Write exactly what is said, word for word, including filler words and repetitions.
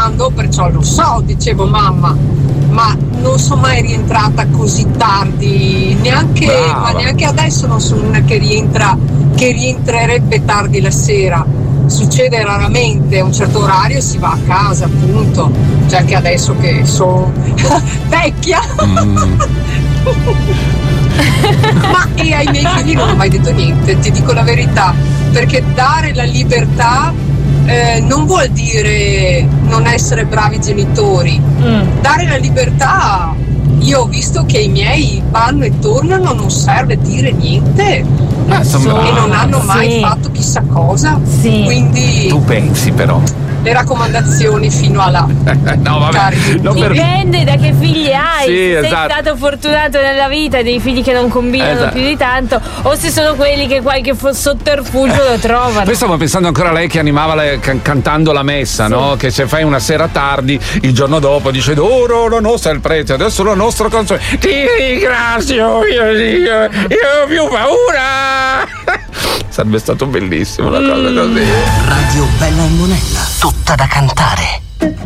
lavorando, perciò lo so, dicevo mamma, ma non sono mai rientrata così tardi, neanche, ma neanche adesso non sono una che rientra, che rientrerebbe tardi la sera. Succede raramente, a un certo orario si va a casa, appunto, cioè anche adesso che sono vecchia. Mm. Ma e ai miei figli non ho mai detto niente, ti dico la verità, perché dare la libertà eh, non vuol dire non essere bravi genitori. Mm. Dare la libertà, io ho visto che i miei vanno e tornano, non serve dire niente. Ah, e non hanno mai sì. fatto chissà cosa, sì. quindi tu pensi però le raccomandazioni fino alla no vabbè non dipende per... da che figli hai, sì, se esatto. sei stato fortunato nella vita dei figli che non combinano esatto. più di tanto, o se sono quelli che qualche sotterfugio lo trovano. Poi stavo pensando ancora a lei che animava le, can, cantando la messa, sì. no? Che se fai una sera tardi il giorno dopo dice ora la nostra è il prezzo, adesso la nostra canzone, ti ringrazio, io, io, io ho più paura. Sarebbe stato bellissimo una cosa così. Radio Bella e Monella, tutta da cantare.